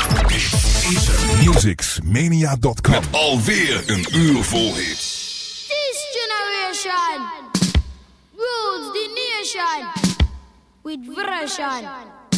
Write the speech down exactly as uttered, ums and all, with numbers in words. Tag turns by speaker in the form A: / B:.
A: musics mania dot com.
B: Met alweer een uur vol hits.
C: This generation rules the nation with version.